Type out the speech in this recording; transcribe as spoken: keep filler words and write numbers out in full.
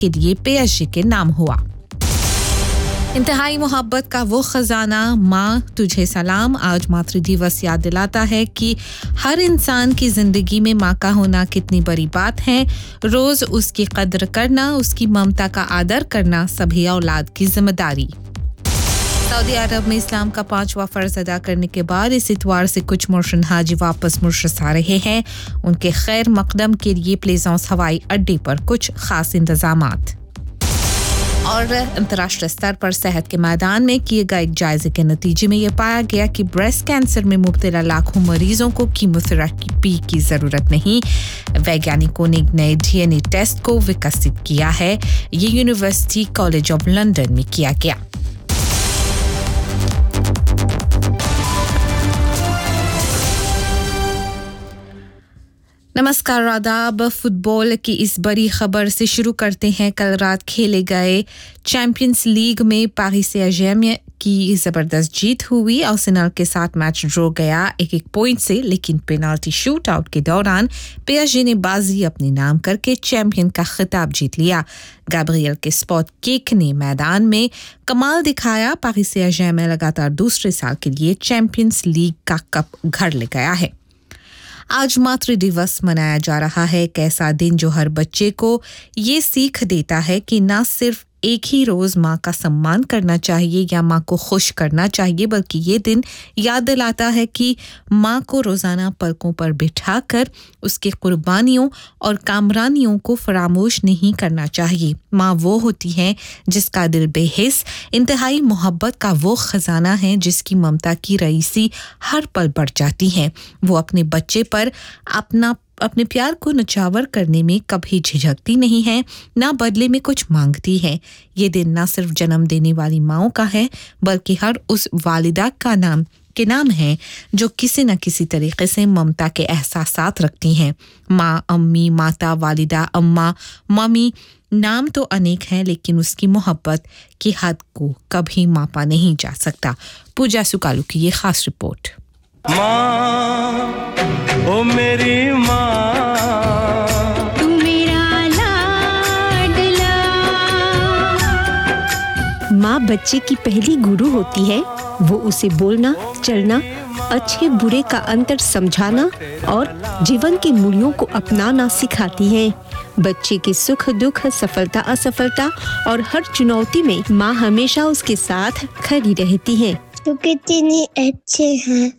के लिए पीएसजी के नाम हुआ। इंतहाई मोहब्बत का वो खजाना माँ तुझे सलाम आज मातृ दिवस याद दिलाता है कि हर इंसान की जिंदगी में माँ का होना कितनी बड़ी बात है। रोज उसकी कद्र करना, उसकी ममता का आदर करना सभी औलाद की जिम्मेदारी। सऊदी अरब में इस्लाम का पांचवा फर्ज अदा करने के बाद इस इतवार से कुछ मुर्शिद हाजी वापस मुर्शिद आ रहे हैं। उनके खैर मकदम के लिए प्लेज़ांस हवाई अड्डे पर कुछ खास इंतजामात। और अंतर्राष्ट्रीय स्तर पर सेहत के मैदान में किए गए एक जायजे के नतीजे में यह पाया गया कि ब्रेस्ट कैंसर में मुब्तला लाखों मरीजों को कीमोथेरेपी की जरूरत नहीं। वैज्ञानिकों ने एक नए डीएनए टेस्ट को विकसित किया है। ये यूनिवर्सिटी कॉलेज ऑफ लंदन में किया गया। नमस्कार आदाब। फुटबॉल की इस बड़ी खबर से शुरू करते हैं। कल रात खेले गए चैंपियंस लीग में पारी सैं-जर्में की जबरदस्त जीत हुई। आर्सेनल के साथ मैच ड्रॉ गया एक एक पॉइंट से, लेकिन पेनाल्टी शूट आउट के दौरान पीएसजी ने बाजी अपने नाम करके चैंपियन का खिताब जीत लिया। गैब्रियल के स्पॉट किक ने मैदान में कमाल दिखाया। पारी सैं-जर्में लगातार दूसरे साल के लिए चैंपियंस लीग का कप घर ले गया है। आज मातृ दिवस मनाया जा रहा है, एक ऐसा दिन जो हर बच्चे को ये सीख देता है कि ना सिर्फ एक ही रोज माँ का सम्मान करना चाहिए या माँ को खुश करना चाहिए, बल्कि ये दिन याद दिलाता है कि माँ को रोजाना पलकों पर बिठाकर उसके कुर्बानियों और कामरानियों को फरामोश नहीं करना चाहिए। माँ वो होती है जिसका दिल बेहिस इंतहाई मोहब्बत का वो खजाना है, जिसकी ममता की रईसी हर पल बढ़ जाती है। वो अपने बच्चे पर अपना अपने प्यार को नछावर करने में कभी झिझकती नहीं है, ना बदले में कुछ मांगती है। ये दिन ना सिर्फ जन्म देने वाली माँओं का है, बल्कि हर उस वालिदा का नाम के नाम है जो किसी न किसी तरीके से ममता के एहसासात रखती हैं। माँ, अम्मी, माता, वालिदा, अम्मा, मम्मी, नाम तो अनेक हैं, लेकिन उसकी मोहब्बत की हद को कभी मापा नहीं जा सकता। पूजा सुकालू की ये खास रिपोर्ट। माँ, ओ मेरी माँ, तू मेरा लाडला। माँ बच्चे की पहली गुरु होती है। वो उसे बोलना, चलना, अच्छे बुरे का अंतर समझाना और जीवन के मूल्यों को अपनाना सिखाती है। बच्चे के सुख दुख, सफलता असफलता और हर चुनौती में माँ हमेशा उसके साथ खड़ी रहती है। तो कितनी अच्छे हैं।